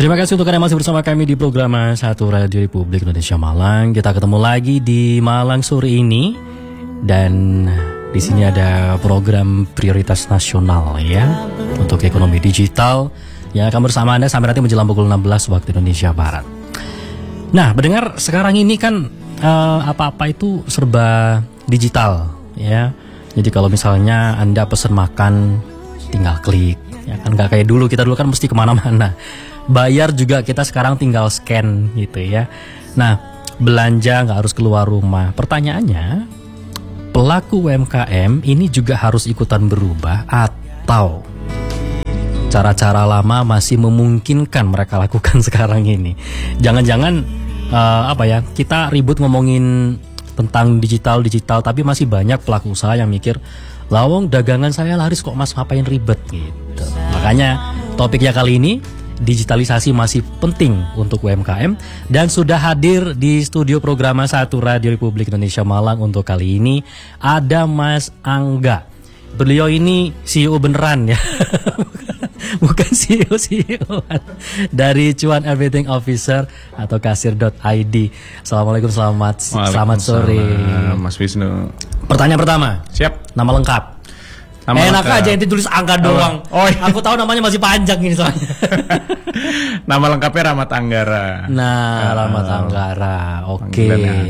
Terima kasih untuk Anda masih bersama kami di program Satu Radio Republik Indonesia Malang. Kita ketemu lagi di Malang sore ini dan di sini ada program prioritas nasional ya untuk ekonomi digital yang akan bersama Anda sampai nanti menjelang pukul 16 waktu Indonesia Barat. Nah, mendengar sekarang ini kan apa-apa itu serba digital ya. Jadi kalau misalnya Anda pesan makan tinggal klik ya kan, nggak kayak dulu, kita dulu kan mesti kemana-mana. Bayar juga kita sekarang tinggal scan gitu ya. Nah, belanja nggak harus keluar rumah. Pertanyaannya, pelaku UMKM ini juga harus ikutan berubah atau cara-cara lama masih memungkinkan mereka lakukan sekarang ini? Jangan-jangan kita ribut ngomongin tentang digital, tapi masih banyak pelaku usaha yang mikir, lawong dagangan saya laris kok mas, ngapain ribet gitu. Makanya topiknya kali ini, digitalisasi masih penting untuk UMKM, dan sudah hadir di studio program Satu Radio Republik Indonesia Malang untuk kali ini ada Mas Angga. Beliau ini CEO beneran ya. Bukan CEO dari Cuan Everything Officer atau kasir.id. Assalamualaikum, selamat sore Mas Wisnu. Pertanyaan pertama. Siap. Nama lengkap. Enak aja yang tulis angka doang. Oh, iya. Aku tahu namanya masih panjang ini soalnya. Nama lengkapnya Rahmat Anggara. Nah, Rahmat Anggara. Oke.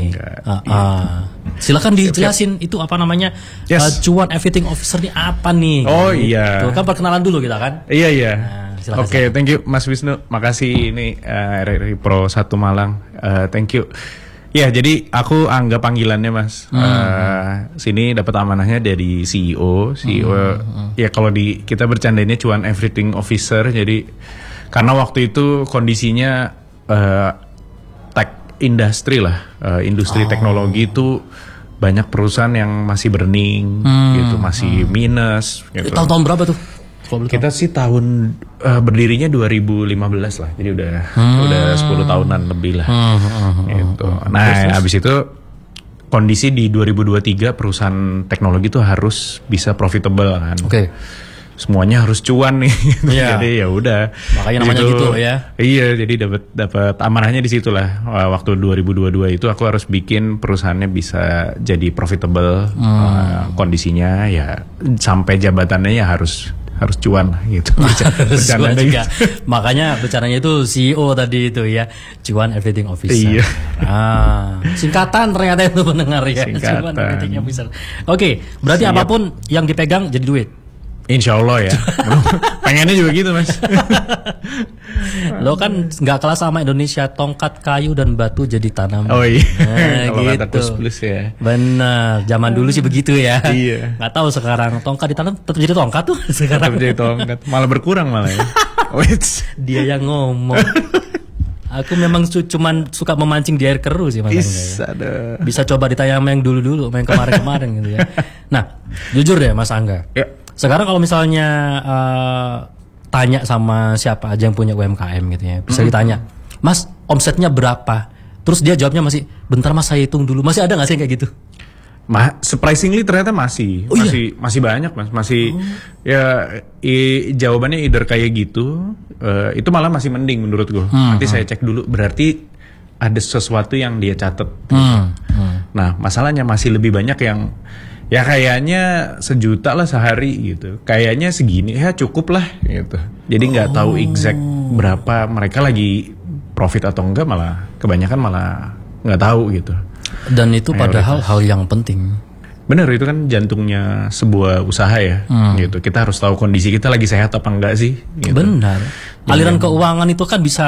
Silakan dijelasin itu apa namanya? Yes. Cuan Everything Officer ini apa nih? Oh iya. Tuh, kan perkenalan dulu kita kan? Iya. Nah, Oke, thank you Mas Wisnu. Makasih ini RRI Pro 1 Malang. Thank you. Ya, jadi aku anggap panggilannya Mas. Sini dapat amanahnya dari CEO. Ya kalau kita bercandainnya Cuan Everything Officer. Jadi karena waktu itu kondisinya tech industri lah, industri teknologi itu banyak perusahaan yang masih burning, gitu, masih minus. Gitu. Tahun berapa tuh? Kita sih tahun berdirinya 2015 lah, jadi udah 10 tahunan lebih lah. Gitu. Nah, habis itu kondisi di 2023 perusahaan teknologi itu harus bisa profitable kan. Oke. Semuanya harus cuan nih. Yeah. Jadi ya udah. Makanya namanya gitu ya. Iya, jadi dapat amanahnya di situ lah. Waktu 2022 itu aku harus bikin perusahaannya bisa jadi profitable. Kondisinya ya sampai jabatannya ya harus cuan gitu. Cuan juga. Makanya bercaranya itu CEO tadi itu ya, Cuan Everything Officer. Iya. Singkatan ternyata itu pendengar ya. Singkatan. Cuan Everything Officer. Oke, berarti apapun yang dipegang jadi duit. Insya Allah ya. Pengennya juga gitu Mas. Lo kan nggak kalah sama Indonesia, tongkat kayu dan batu jadi tanaman. Oh iya. Kalau kata plus ya. Benar, zaman dulu sih begitu ya. Iya. Nggak tahu sekarang tongkat ditanam tetap jadi tongkat tuh sekarang. Tetap jadi tongkat, malah berkurang malah ya. Dia yang ngomong. Aku memang cuman suka memancing di air keruh sih Mas. Bisa coba ditanya sama yang dulu-dulu, yang kemarin-kemarin gitu ya. Nah, jujur deh Mas Angga. Ya. Sekarang kalau misalnya tanya sama siapa aja yang punya UMKM gitu ya, bisa ditanya, Mas omsetnya berapa? Terus dia jawabnya masih, bentar Mas saya hitung dulu. Masih ada nggak sih kayak gitu? Surprisingly ternyata masih banyak Mas. Masih jawabannya either kayak gitu, itu malah masih mending menurut gue. Nanti saya cek dulu, berarti ada sesuatu yang dia catat. Nah masalahnya masih lebih banyak yang ya kayaknya 1 juta lah sehari gitu, kayaknya segini ya cukup lah gitu. Jadi nggak tahu exact berapa mereka lagi profit atau enggak, malah kebanyakan malah nggak tahu gitu. Dan itu padahal hal yang penting. Bener, itu kan jantungnya sebuah usaha ya. Gitu. Kita harus tahu kondisi kita lagi sehat apa enggak sih. Gitu. Benar. Aliran keuangan itu kan bisa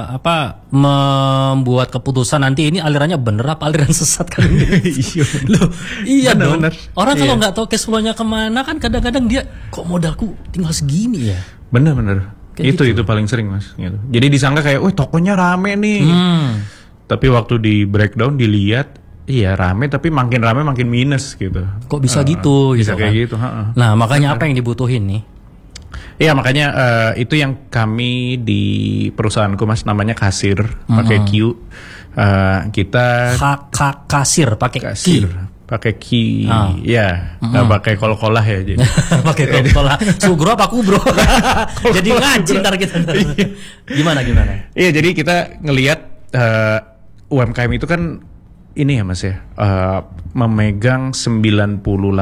membuat keputusan nanti ini alirannya bener apa aliran sesat kan. Loh, iya bener, dong. Bener. Orang kalau nggak tahu cash flow-nya kemana kan kadang-kadang dia kok modalku tinggal segini ya. Bener. Itu paling sering Mas. Gitu. Jadi disangka kayak, tokonya rame nih. Tapi waktu di breakdown dilihat, iya rame tapi makin rame makin minus gitu. Kok bisa gitu? Bisa gitu kayak kan? gitu. Nah makanya apa yang dibutuhin nih? Iya makanya itu yang kami di perusahaanku Mas, namanya kasir pakai Q. Kita kasir pakai Q. pakai ki, ya, nggak pakai kol-kolah ya jadi. Pakai kol-kolah. Sugro apa kubro? Jadi ngaji ntar kita. Gimana? Iya, jadi kita ngelihat UMKM itu kan ini ya Mas ya, memegang 98%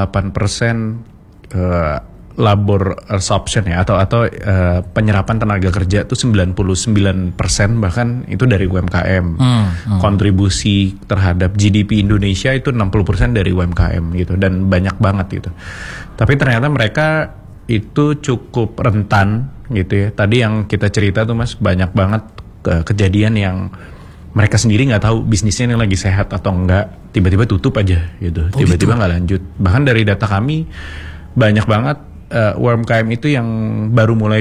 labor absorption ya atau penyerapan tenaga kerja itu 99% bahkan itu dari UMKM. Kontribusi terhadap GDP Indonesia itu 60% dari UMKM gitu dan banyak banget gitu. Tapi ternyata mereka itu cukup rentan gitu ya. Tadi yang kita cerita tuh Mas, banyak banget kejadian yang mereka sendiri nggak tahu bisnisnya ini lagi sehat atau enggak, tiba-tiba tutup aja gitu, tiba-tiba nggak lanjut. Bahkan dari data kami banyak banget UMKM itu yang baru mulai